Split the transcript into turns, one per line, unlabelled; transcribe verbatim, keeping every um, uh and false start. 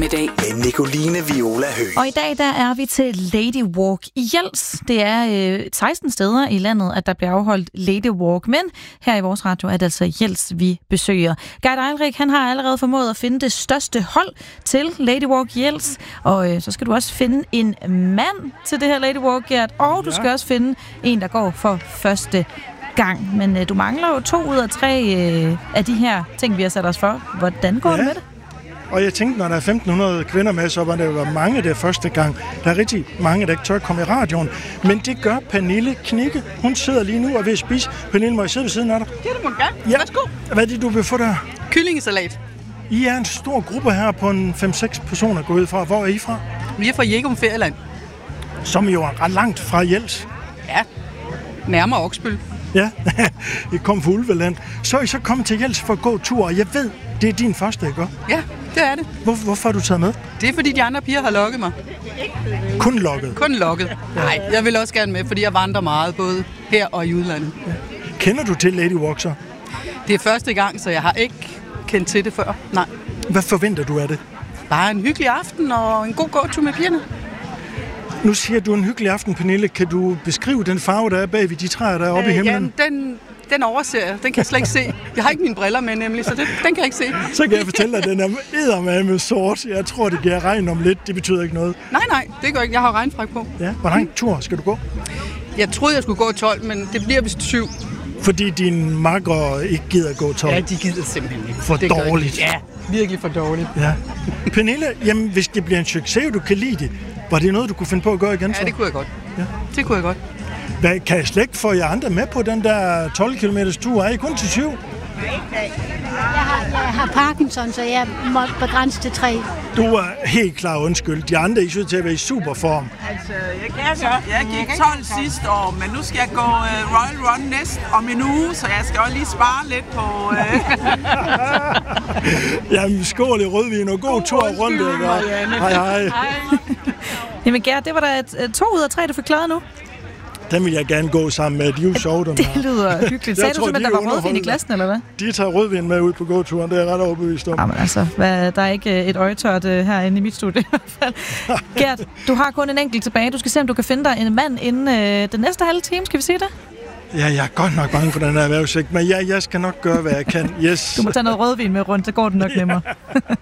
eftermiddag
med Nicoline Viola Høgh.
Og i dag der er vi til Lady Walk i Jels. Det er øh, seksten steder i landet, at der bliver afholdt Lady Walk, men her i vores radio er det altså Jels, vi besøger. Gert Eilrik, han har allerede formået at finde det største hold til Lady Walk Jels, og øh, så skal du også finde en mand til det her Lady Walk, Gert, og du ja. skal også finde en, der går for første gang. Men øh, du mangler jo to ud af tre øh, af de her ting, vi har sat os for. Hvordan går ja. det med det?
Og jeg tænkte, når der er femten hundrede kvinder med, så var det jo mange det første gang. Der er rigtig mange, der ikke tør komme i radioen. Men det gør Pernille Knikke. Hun sidder lige nu og er ved at spise. Pernille, må jeg sidde ved siden af dig?
Ja, det må du gerne.
Ja.
Værsgo.
Hvad er det, du vil få der?
Kyllingesalat.
I er en stor gruppe her på en fem seks personer gået ud fra. Hvor er I fra?
Vi er fra Jegum Ferieland.
Som jo er ret langt fra Jels.
Ja, nærmere Oksbøl.
Ja, I kom fra Ulveland. Så er I så kommet til Jels for at gå tur, og jeg ved, det er din første, ikke?
Ja, det er det.
Hvor, hvorfor har du taget med?
Det er, fordi de andre piger har lokket mig.
Kun lokket?
Kun lokket. Nej, jeg vil også gerne med, fordi jeg vandrer meget, både her og i udlandet. Ja.
Kender du til Lady Walk så?
Det er første gang, så jeg har ikke kendt til det før. Nej.
Hvad forventer du af det?
Bare en hyggelig aften og en god gåtur med pigerne.
Nu siger du en hyggelig aften, Pernille. Kan du beskrive den farve, der er bag ved de træer, der er oppe øh, i himlen?
Ja, den, den overser jeg. Den kan jeg slet ikke se. Jeg har ikke mine briller med, nemlig, så det, den kan jeg ikke se.
Så kan jeg fortælle dig, at den er eddermame sort. Jeg tror, det giver regn om lidt. Det betyder ikke noget.
Nej, nej, det gør ikke. Jeg har regnfræk på.
Ja, hvor lang tur skal du gå?
Jeg troede, jeg skulle gå tolv, men det bliver vist syv.
Fordi dine makker ikke gider gå tolv?
Ja, de gider simpelthen ikke.
For
det
dårligt?
Ja, virkelig for dårligt.
Ja. Pernille, jamen, hvis det bliver en succes, og du kan lide det, var det noget, du kunne finde på at gøre igen?
Ja, det kunne jeg godt. Ja. Det kunne jeg godt.
Hvad, kan jeg slet ikke få jer andre med på den der tolv kilometers tur? Er I kun til syv?
Jeg har, jeg har Parkinson, så jeg må begrænse til tre.
Du er helt klar undskyld. De andre er ikke til at være i super form.
Altså, jeg, jeg, jeg gik tolv sidste år, men nu skal jeg gå uh, Royal Run næste om en uge, så jeg skal også lige spare lidt på... Uh...
Jamen, skål i rødvin og god, god tur rundt. Hej, hej. hej.
Jamen, Gert, det var da et, to ud af tre, du fik klaret nu.
Den vil jeg gerne gå sammen med. De er jo sjove, dem
Det lyder hyggeligt. Sagde du simpelthen, der var rødvin i glassen, eller hvad?
De tager rødvin med ud på gåturen, det er jeg ret overbevist om.
Jamen altså, hvad, der er ikke et øjetørt herinde i mit studie i hvert fald. Gert, du har kun en enkelt tilbage. Du skal se, om du kan finde dig en mand inden øh, den næste halve time. Skal vi sige det?
Ja, jeg er godt nok bange for den her erhvervsigt, men ja, jeg skal nok gøre, hvad jeg kan. Yes.
Du må tage noget rødvin med rundt, så går det nok nemmere.